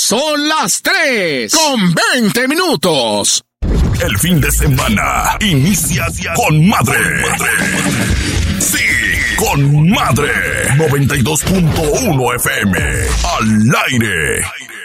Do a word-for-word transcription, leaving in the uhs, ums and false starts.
Son las tres con veinte minutos. El fin de semana inicia con madre. Sí, con madre. noventa y dos punto uno F M. Al aire.